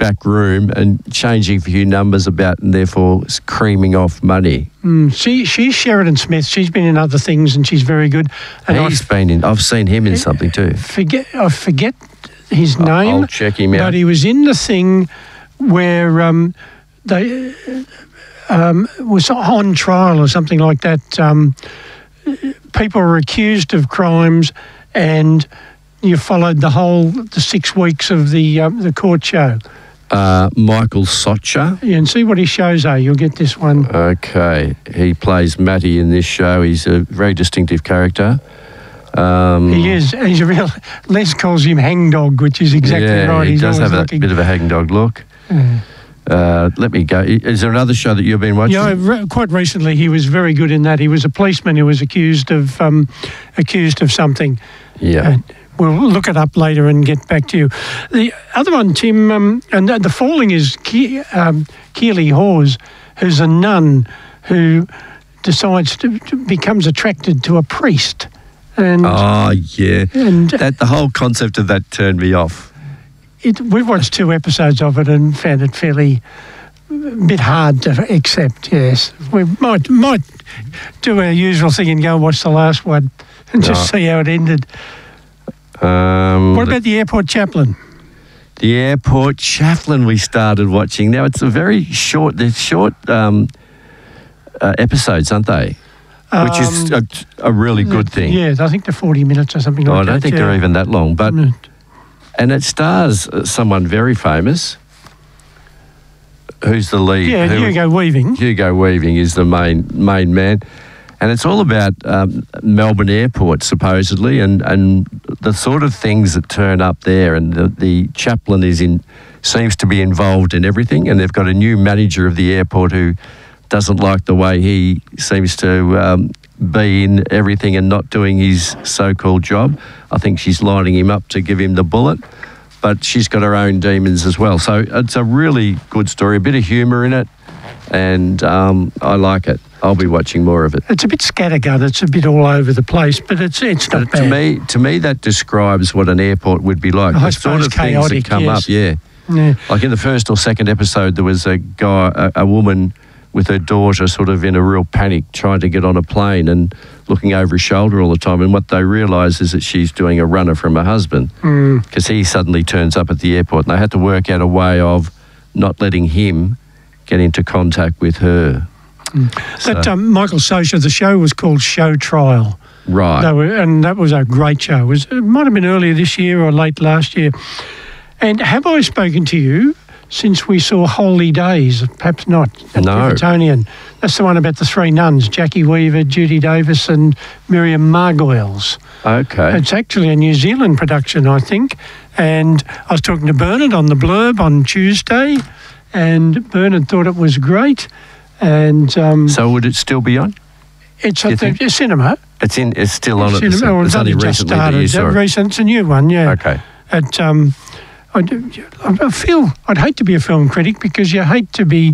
back room and changing a few numbers about and therefore creaming off money. She's Sheridan Smith. She's been in other things and she's very good. And I've seen him in something too. I forget his name. I'll check him out. But he was in the thing where they was on trial or something like that. People were accused of crimes, and you followed the 6 weeks of the court show. Michael Socha. Yeah, and see what his shows are. You'll get this one. Okay, he plays Matty in this show. He's a very distinctive character. He is. He's a real. Les calls him hangdog, which is exactly right. He does have a bit of a hangdog look. Let me go. Is there another show that you've been watching? Yeah, quite recently he was very good in that. He was a policeman who was accused of something. Yeah. We'll look it up later and get back to you. The other one, Tim, and the falling is Keely Hawes, who's a nun who decides becomes attracted to a priest. And, and the whole concept of that turned me off. We've watched 2 episodes of it and found it fairly a bit hard to accept. Yes, we might do our usual thing and go and watch the last one and just see how it ended. What about the Airport Chaplain? The Airport Chaplain we started watching. Now it's a very short. They're short episodes, aren't they? Which is a really good thing. Yeah, I think they're 40 minutes or something like that. I don't think they're even that long. But and it stars someone very famous. Who's the lead? Yeah, Hugo Weaving. Hugo Weaving is the main man. And it's all about Melbourne Airport, supposedly, and the sort of things that turn up there. And the chaplain seems to be involved in everything. And they've got a new manager of the airport who doesn't like the way he seems to be in everything and not doing his so-called job. I think she's lining him up to give him the bullet, but she's got her own demons as well. So it's a really good story, a bit of humour in it, and I like it. I'll be watching more of it. It's a bit scattergun. It's a bit all over the place, but it's not bad. To me, that describes what an airport would be like. The sort of chaotic, things that come up, yeah. Like in the first or second episode, there was a woman with her daughter sort of in a real panic trying to get on a plane and looking over his shoulder all the time. And what they realise is that she's doing a runner from her husband because he suddenly turns up at the airport, and they had to work out a way of not letting him get into contact with her. Michael Socha, the show was called Show Trial. Right. And that was a great show. It might have been earlier this year or late last year. And have I spoken to you since we saw Holy Days? Perhaps not. No. Evertonian. That's the one about the 3 nuns, Jackie Weaver, Judy Davis and Miriam Margoyles. Okay. It's actually a New Zealand production, I think. And I was talking to Bernard on the Blurb on Tuesday, and Bernard thought it was great. And so would it still be on? It's at the cinema. It's still on at the cinema. It's only just started. It's a new one, yeah. Okay. I feel I'd hate to be a film critic because you hate to be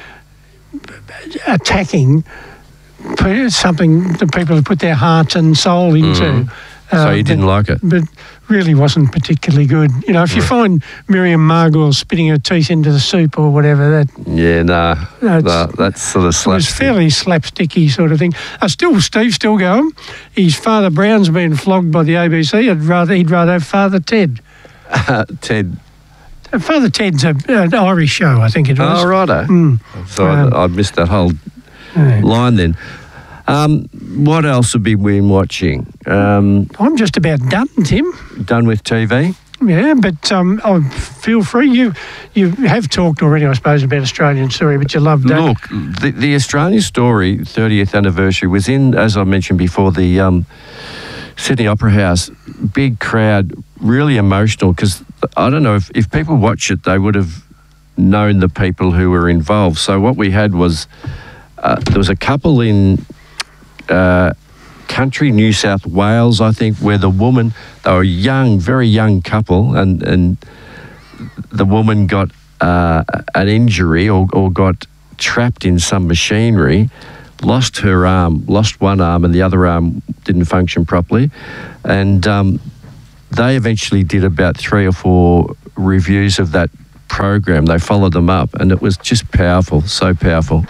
attacking something that people have put their heart and soul into. So you didn't like it? But really wasn't particularly good. You know, if you find Miriam Margoyles spitting her teeth into the soup or whatever, that's sort of slapstick. It was fairly slapsticky sort of thing. Steve Stilgoe, his Father Brown's been flogged by the ABC. He'd rather have Father Ted. Ted. Father Ted's an Irish show, I think it was. Oh, righto. So I missed that whole line then. What else have we been watching? I'm just about done, Tim. Done with TV? Yeah, but feel free. You have talked already, I suppose, about Australian Story, but you love that. Look, the Australian Story 30th anniversary was in, as I mentioned before, the Sydney Opera House. Big crowd, really emotional, because I don't know if people watch it, they would have known the people who were involved. So what we had was there was a couple in country New South Wales, I think, where the woman, they were a young, very young couple, and the woman got an injury or got trapped in some machinery, lost her arm, lost one arm, and the other arm didn't function properly. And they eventually did about 3 or 4 reviews of that program. They followed them up, and it was just powerful, so powerful.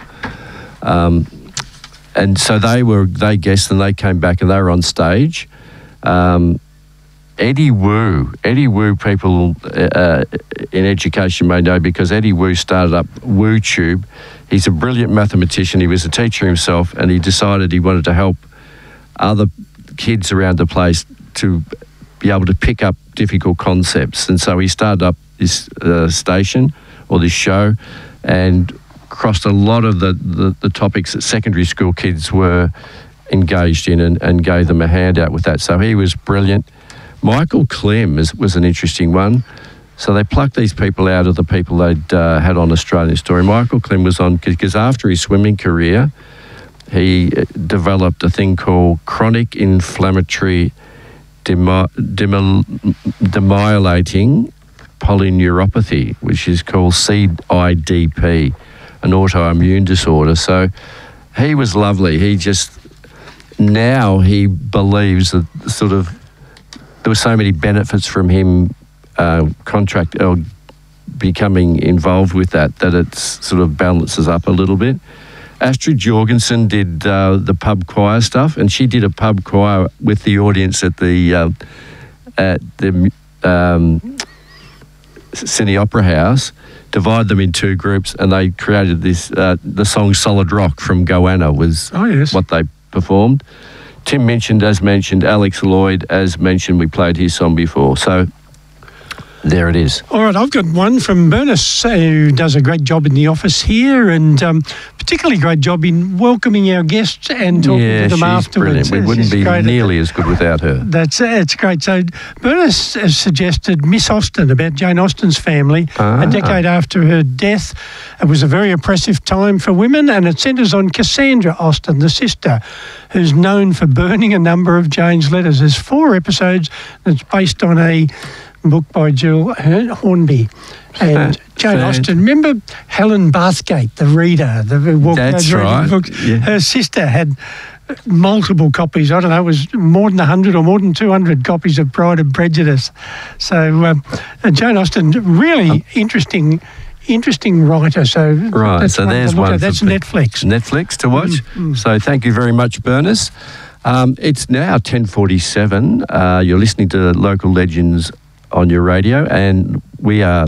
And so they guessed, and they came back, and they were on stage. Eddie Wu, people in education may know, because Eddie Wu started up WooTube. He's a brilliant mathematician. He was a teacher himself, and he decided he wanted to help other kids around the place to be able to pick up difficult concepts. And so he started up this station, or this show, and crossed a lot of the topics that secondary school kids were engaged in, and gave them a handout with that. So he was brilliant. Michael Clem was an interesting one. So they plucked these people out of the people they'd had on Australian Story. Michael Clem was on because after his swimming career, he developed a thing called chronic inflammatory demyelinating polyneuropathy, which is called CIDP, an autoimmune disorder. So he was lovely. Now he believes that sort of there were so many benefits from him becoming involved with that it sort of balances up a little bit. Astrid Jorgensen did the pub choir stuff, and she did a pub choir with the audience at the Sydney Opera House, divided them in two groups, and they created this, the song Solid Rock from Goanna was what they performed. Tim Minchin, as mentioned, Alex Lloyd, as mentioned, we played his song before. So there it is. All right, I've got one from Bernice, who does a great job in the office here, and particularly great job in welcoming our guests and talking to them afterwards. Brilliant. We wouldn't be nearly as good without her. It's great. So Bernice has suggested Miss Austen, about Jane Austen's family, a decade after her death. It was a very oppressive time for women, and it centres on Cassandra Austen, the sister, who's known for burning a number of Jane's letters. There's 4 episodes that's based on a book by Jill Hornby. And Jane Austen, remember Helen Bathgate, the reader? That's right. Books? Yeah. Her sister had multiple copies. I don't know, it was more than 100 or more than 200 copies of Pride and Prejudice. So Jane Austen, really interesting writer. So right, so there's one. That's Netflix. Netflix to watch. So thank you very much, Bernice. It's now 10:47. You're listening to Local Legends on your radio, and we are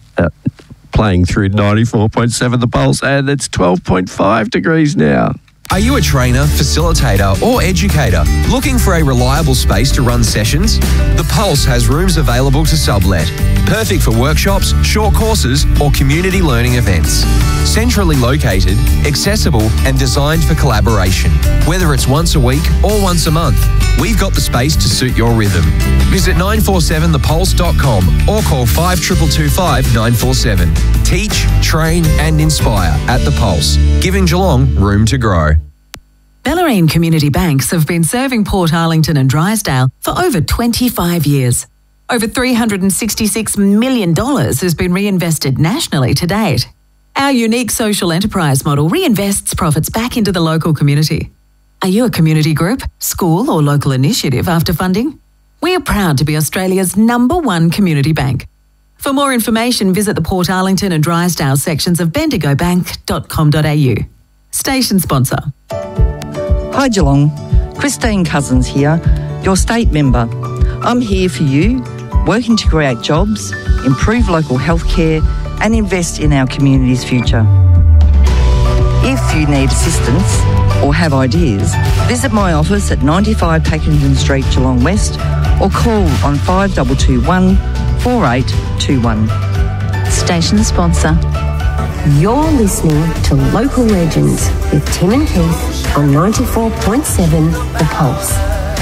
playing through 94.7 The Pulse, and it's 12.5 degrees now. Are you a trainer, facilitator or educator looking for a reliable space to run sessions? The Pulse has rooms available to sublet. Perfect for workshops, short courses or community learning events. Centrally located, accessible and designed for collaboration. Whether it's once a week or once a month, we've got the space to suit your rhythm. Visit 947thepulse.com or call 5225 947. Teach, train and inspire at The Pulse, giving Geelong room to grow. Bellarine Community Banks have been serving Port Arlington and Drysdale for over 25 years. Over $366 million has been reinvested nationally to date. Our unique social enterprise model reinvests profits back into the local community. Are you a community group, school or local initiative after funding? We are proud to be Australia's #1 community bank. For more information, visit the Port Arlington and Drysdale sections of bendigobank.com.au. Station sponsor. Hi Geelong, Christine Cousins here, your state member. I'm here for you, working to create jobs, improve local healthcare and invest in our community's future. If you need assistance or have ideas, visit my office at 95 Packington Street, Geelong West, or call on 5221 4821. Station sponsor. You're listening to Local Legends with Tim and Keith on 94.7 The Pulse.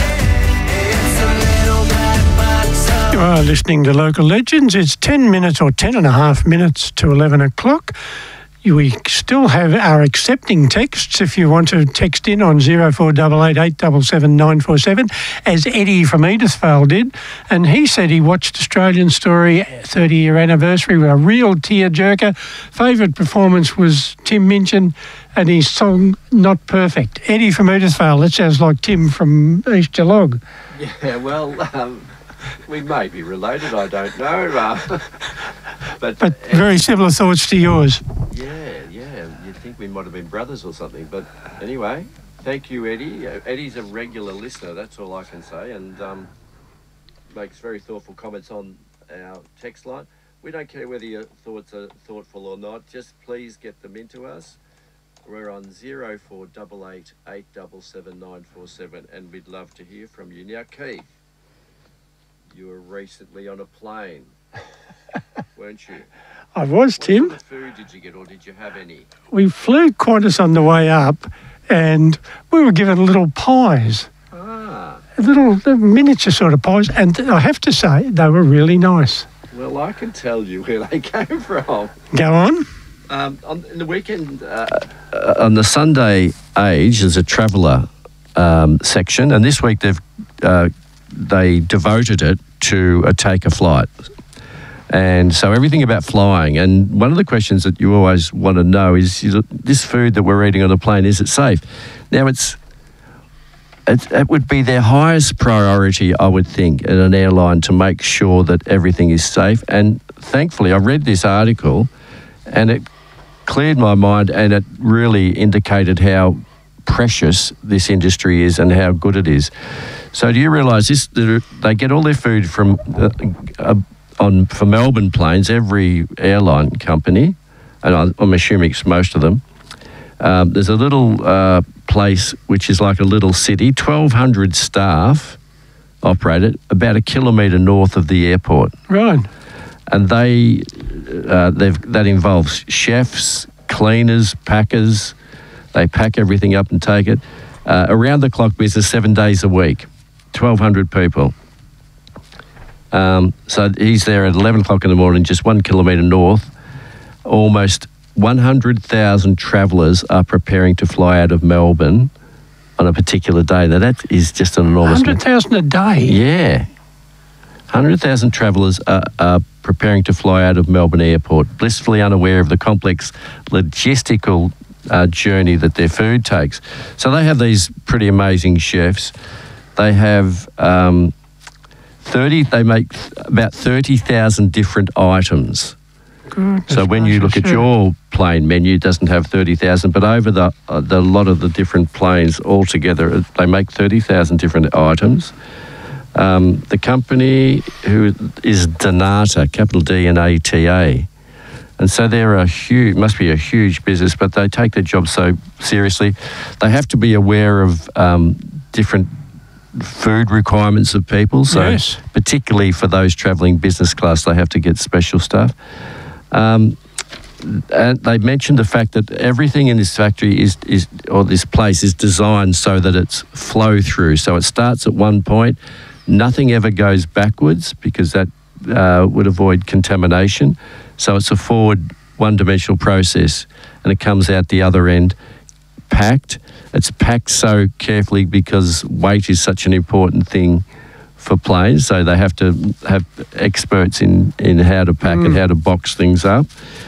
You are listening to Local Legends. It's 10 minutes or 10 and a half minutes to 11 o'clock. We still are accepting texts if you want to text in on 0488 877 947, as Eddie from Edithvale did. And he said he watched Australian Story 30-year anniversary with a real tearjerker. Favourite performance was Tim Minchin and his song Not Perfect. Eddie from Edithvale, that sounds like Tim from East Geelong. Yeah, well, We may be related, I don't know. But very similar thoughts to yours. Yeah. You'd think we might have been brothers or something. But anyway, thank you, Eddie. Eddie's a regular listener, that's all I can say, and makes very thoughtful comments on our text line. We don't care whether your thoughts are thoughtful or not, just please get them into us. We're on 0488 877 947, and we'd love to hear from you. Now, Keith, you were recently on a plane, weren't you? I was, Tim. What sort of food did you get, or did you have any? We flew Qantas on the way up, and we were given little pies. Little miniature sort of pies, and I have to say, they were really nice. Well, I can tell you where they came from. Go on. In the weekend, on the Sunday Age, there's a traveller section, and this week they devoted it to a take a flight. And so everything about flying. And one of the questions that you always want to know is, this food that we're eating on the plane, is it safe? Now, it would be their highest priority, I would think, at an airline to make sure that everything is safe. And thankfully, I read this article and it cleared my mind, and it really indicated how precious this industry is and how good it is. So do you realise this? They get all their food from for Melbourne planes, every airline company, and I'm assuming it's most of them. There's a little place which is like a little city, 1,200 staff operate it, about a kilometre north of the airport. Right. And that involves chefs, cleaners, packers. They pack everything up and take it. Around the clock business, 7 days a week, 1,200 people. So he's there at 11 o'clock in the morning, just 1 kilometre north. Almost 100,000 travellers are preparing to fly out of Melbourne on a particular day. Now, that is just an enormous... 100,000 a day? Yeah. 100,000 travellers are preparing to fly out of Melbourne Airport, blissfully unaware of the complex logistical journey that their food takes. So they have these pretty amazing chefs. They have... they make about 30,000 different items. Goodness, so when you look at your plane menu, it doesn't have 30,000, but over the lot of the different planes altogether, they make 30,000 different items. The company who is Donata, capital D-N-A-T-A, and so they're must be a huge business, but they take their job so seriously. They have to be aware of different food requirements of people. So yes. Particularly for those travelling business class, they have to get special stuff. And they mentioned the fact that everything in this factory or this place is designed so that it's flow through. So it starts at one point, nothing ever goes backwards because that would avoid contamination. So it's a forward one-dimensional process, and it comes out the other end packed. It's packed so carefully because weight is such an important thing for planes, so they have to have experts in how to pack and how to box things up.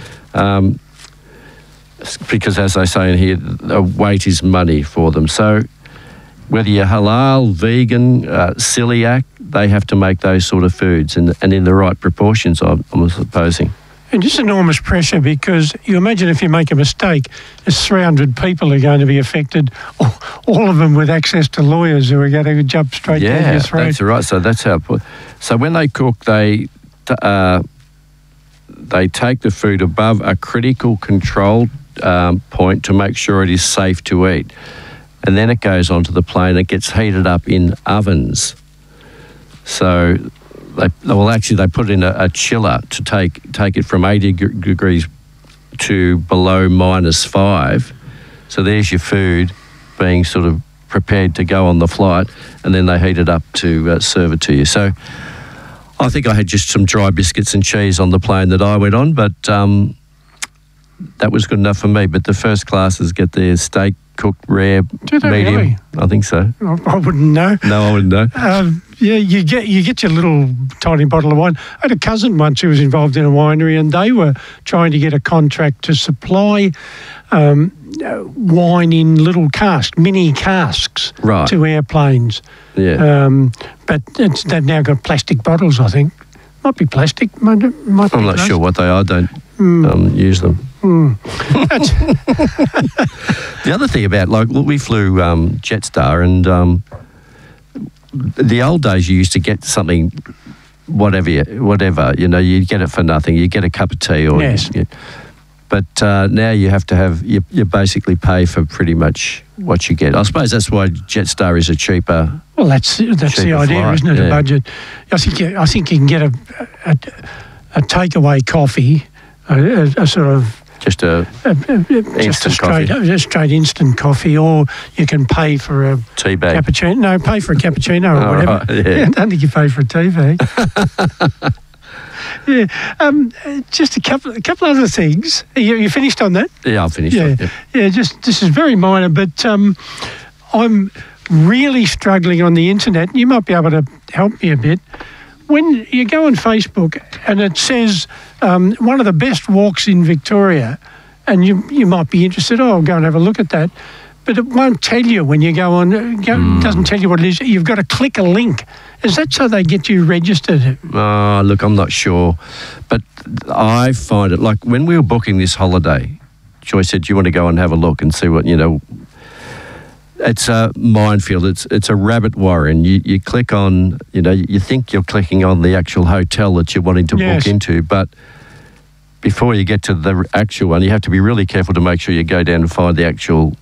Because as they say in here, weight is money for them. So whether you're halal, vegan, celiac, they have to make those sort of foods and in the right proportions, I'm supposing. And just enormous pressure, because you imagine if you make a mistake, there's 300 people are going to be affected, all of them with access to lawyers who are going to jump straight down your throat. Yeah, that's right. So that's how. So when they cook, they take the food above a critical control point to make sure it is safe to eat, and then it goes onto the plane. It gets heated up in ovens. So. They put in a chiller to take it from 80 degrees to below -5. So there's your food being sort of prepared to go on the flight, and then they heat it up to serve it to you. So I think I had just some dry biscuits and cheese on the plane that I went on, but that was good enough for me. But the first classes get their steak cooked rare, medium. Really? I think so. I wouldn't know. No, I wouldn't know. Yeah, you get your little tiny bottle of wine. I had a cousin once who was involved in a winery, and they were trying to get a contract to supply wine in little mini casks Right. to airplanes. Yeah. But they've now got plastic bottles, I think. Might be plastic. Might be I'm not glass. sure what they are. I don't use them. That's- The other thing about, like, we flew Jetstar, and the old days you used to get something, whatever, you get it for nothing. You get a cup of tea, or Yes. but now you have to have you basically pay for pretty much what you get. I suppose that's why Jetstar is a cheaper. Well, that's the Cheaper idea, flight, isn't it? yeah. A budget. I think you can get a takeaway coffee, a sort of Just a just a Instant straight instant coffee, or you can pay for a tea bag. cappuccino. No, pay for a cappuccino or Oh, whatever. right, yeah. I don't think you pay for a TV. Yeah. Just a couple other things. You finished on that? Yeah, I'll finish. Yeah. Yep. Yeah. Just this is very minor, but I'm really struggling on the internet. You might be able to help me a bit. When you go on Facebook and it says one of the best walks in Victoria, and you might be interested, I'll go and have a look at that. But it won't tell you when you go on. It doesn't tell you what it is. You've got to click a link. Is that so they get you registered? Oh, look, I'm not sure. But I find it, like, when we were booking this holiday, Joy said, do you want to go and have a look and see what, it's a minefield. It's a rabbit warren. You click on, you think you're clicking on the actual hotel that you're wanting to Yes. book into, but before you get to the actual one, you have to be really careful to make sure you go down and find the actual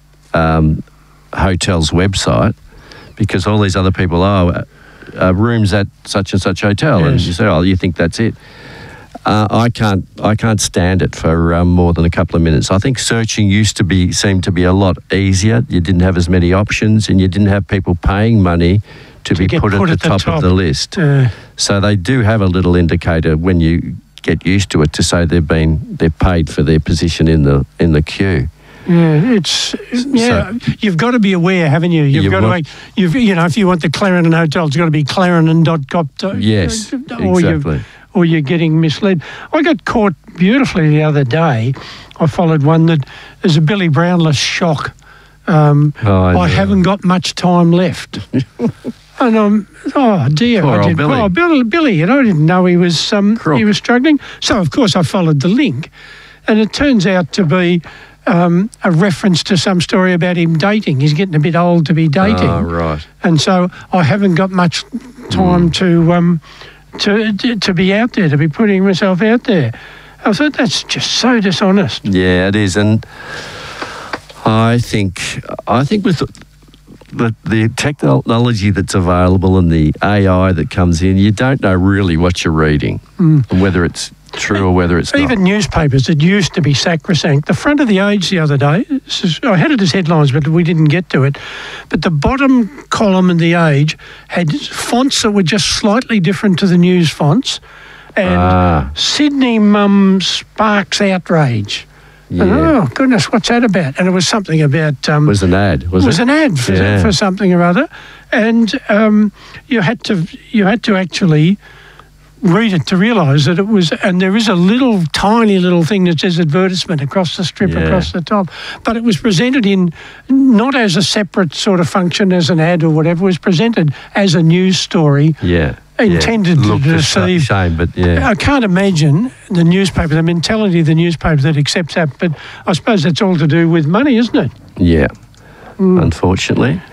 hotel's website, because all these other people rooms at such and such hotel, and Yes. you say, oh, you think that's it. I can't stand it for more than a couple of minutes. I think searching seemed to be a lot easier. You didn't have as many options, and you didn't have people paying money to be get put at the top of the list. So they do have a little indicator when you get used to it to say they're paid for their position in the queue. Yeah, you've got to be aware, haven't you? You've got to make, if you want the Clarendon Hotel, it's got to be clarendon.com. Yes, exactly. Or you're getting misled. I got caught beautifully the other day. I followed one that is a Billy Brownless shock. I haven't got much time left. And oh dear, Poor old Billy. Oh, Billy, I didn't know he was struggling. So of course I followed the link, and it turns out to be a reference to some story about him dating. He's getting a bit old to be dating. Oh, right. And so I haven't got much time to be out there, to be putting myself out there. I thought that's just so dishonest. Yeah, it is, and I think with the technology that's available and the AI that comes in, you don't know really what you're reading, and whether it's true or whether it's not. Even newspapers that used to be sacrosanct. The front of the Age the other day, I had it as headlines, but we didn't get to it. But the bottom column in the Age had fonts that were just slightly different to the news fonts. And Sydney mum sparks outrage. Yeah. And, oh, goodness, what's that about? And it was something about... It was an ad, It was an ad for something or other. And you had to actually read it to realise that it was, and there is a tiny little thing that says advertisement across the strip, across the top, but it was presented in not as a separate sort of function as an ad or whatever. It was presented as a news story. Intended to deceive. Shame, but yeah. I can't imagine the newspaper, the mentality of the newspaper that accepts that, but I suppose that's all to do with money, isn't it? Yeah, unfortunately.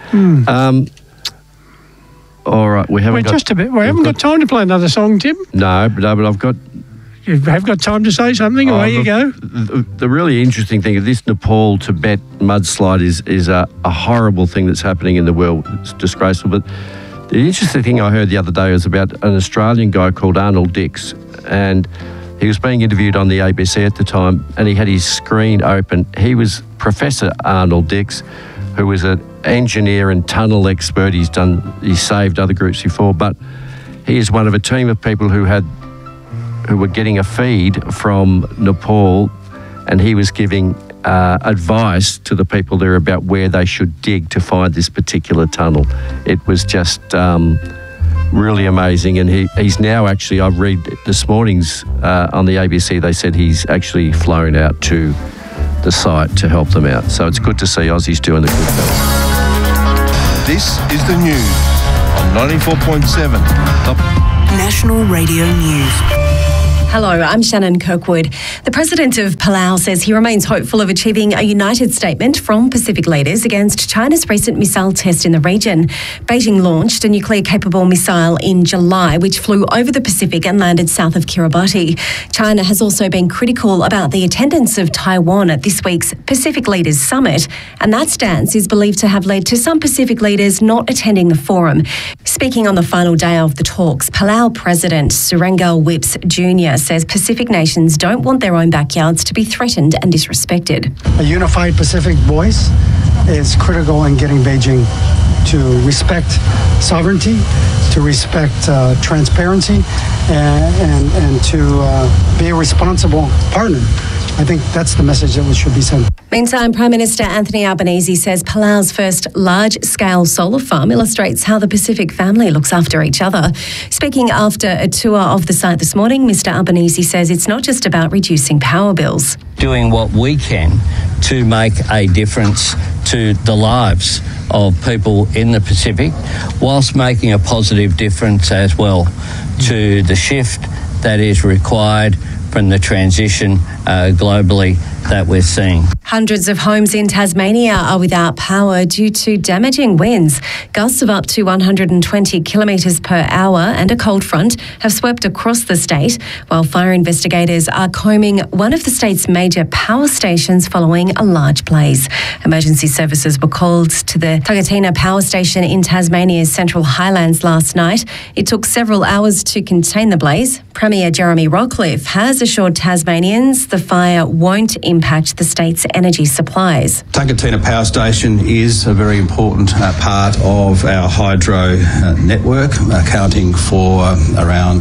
All right, we haven't got time to play another song, Tim. No, but I've got... You have got time to say something, away you go. The really interesting thing is this Nepal-Tibet mudslide is a horrible thing that's happening in the world. It's disgraceful, but the interesting thing I heard the other day was about an Australian guy called Arnold Dix, and he was being interviewed on the ABC at the time, and he had his screen open. He was Professor Arnold Dix, who was an engineer and tunnel expert. He's saved other groups before, but he is one of a team of people who were getting a feed from Nepal, and he was giving advice to the people there about where they should dig to find this particular tunnel. It was just really amazing, and he's now actually, I've read this morning's on the ABC, they said he's actually flown out to the site to help them out. So it's good to see Aussies doing the good thing. This is the news on 94.7. National Radio News. Hello, I'm Shannon Kirkwood. The President of Palau says he remains hopeful of achieving a united statement from Pacific leaders against China's recent missile test in the region. Beijing launched a nuclear-capable missile in July, which flew over the Pacific and landed south of Kiribati. China has also been critical about the attendance of Taiwan at this week's Pacific Leaders Summit, and that stance is believed to have led to some Pacific leaders not attending the forum. Speaking on the final day of the talks, Palau President Surengal Whips Jr. says Pacific nations don't want their own backyards to be threatened and disrespected. A unified Pacific voice is critical in getting Beijing to respect sovereignty, to respect transparency, and to be a responsible partner. I think that's the message that should be sent. Meantime, Prime Minister Anthony Albanese says Palau's first large-scale solar farm illustrates how the Pacific family looks after each other. Speaking after a tour of the site this morning, Mr Albanese says it's not just about reducing power bills. Doing what we can to make a difference to the lives of people in the Pacific, whilst making a positive difference as well to the shift that is required from the transition globally that we're seeing. Hundreds of homes in Tasmania are without power due to damaging winds. Gusts of up to 120 kilometres per hour and a cold front have swept across the state, while fire investigators are combing one of the state's major power stations following a large blaze. Emergency services were called to the Tagatina power station in Tasmania's Central Highlands last night. It took several hours to contain the blaze. Premier Jeremy Rockliff has assured Tasmanians the fire won't impact the state's energy supplies. Tagatina Power Station is a very important part of our hydro network, accounting for around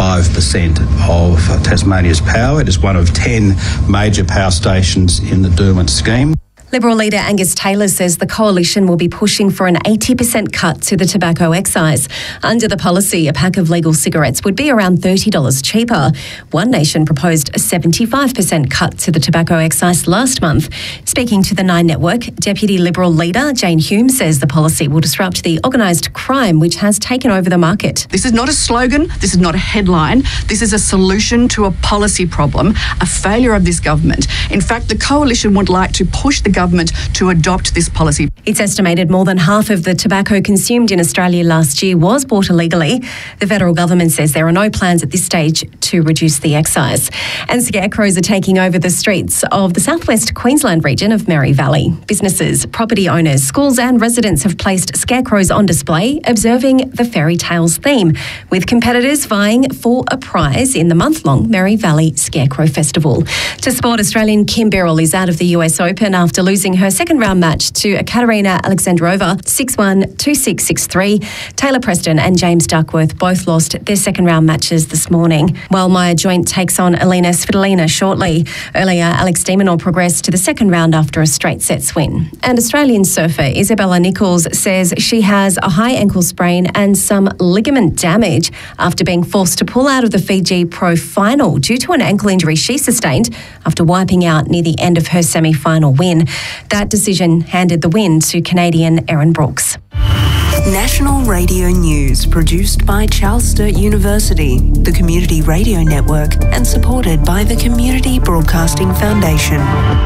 5% of Tasmania's power. It is one of 10 major power stations in the Derwent scheme. Liberal leader Angus Taylor says the coalition will be pushing for an 80% cut to the tobacco excise. Under the policy, a pack of legal cigarettes would be around $30 cheaper. One Nation proposed a 75% cut to the tobacco excise last month. Speaking to the Nine Network, Deputy Liberal leader Jane Hume says the policy will disrupt the organised crime which has taken over the market. This is not a slogan, this is not a headline, this is a solution to a policy problem, a failure of this government. In fact, the coalition would like to push the government to adopt this policy. It's estimated more than half of the tobacco consumed in Australia last year was bought illegally. The federal government says there are no plans at this stage to reduce the excise. And scarecrows are taking over the streets of the southwest Queensland region of Mary Valley. Businesses, property owners, schools and residents have placed scarecrows on display, observing the fairy tales theme, with competitors vying for a prize in the month-long Mary Valley Scarecrow Festival. To sport, Australian Kim Birrell is out of the US Open after losing her second-round match to Ekaterina Alexandrova 6-1, 2-6, 6-3. Taylor Preston and James Duckworth both lost their second-round matches this morning, while Maya Joint takes on Elena Svitolina shortly. Earlier, Alex de Minaur progressed to the second round after a straight sets win. And Australian surfer Isabella Nichols says she has a high ankle sprain and some ligament damage after being forced to pull out of the Fiji Pro Final due to an ankle injury she sustained after wiping out near the end of her semi-final win. That decision handed the win to Canadian Erin Brooks. National Radio News, produced by Charles Sturt University, the Community Radio Network, and supported by the Community Broadcasting Foundation.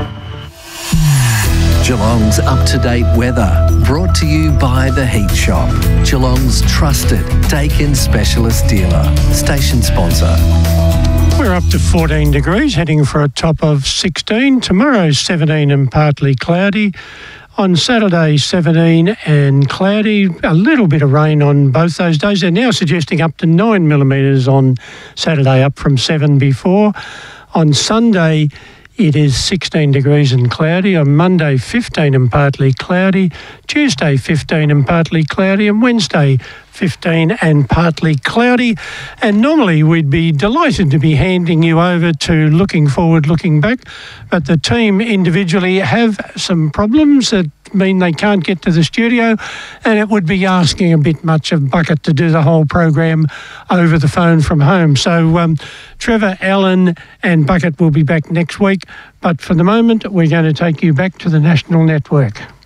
Geelong's up-to-date weather, brought to you by The Heat Shop, Geelong's trusted Dakin specialist dealer, station sponsor. We're up to 14 degrees, heading for a top of 16. Tomorrow, 17 and partly cloudy. On Saturday, 17 and cloudy. A little bit of rain on both those days. They're now suggesting up to 9 millimetres on Saturday, up from 7 before. On Sunday, it is 16 degrees and cloudy. On Monday, 15 and partly cloudy. Tuesday, 15 and partly cloudy. And Wednesday, 15 and partly cloudy. And normally we'd be delighted to be handing you over to Looking Forward, Looking Back, but the team individually have some problems that mean they can't get to the studio, and it would be asking a bit much of Bucket to do the whole program over the phone from home. So Trevor, Alan and Bucket will be back next week, but for the moment we're going to take you back to the national network.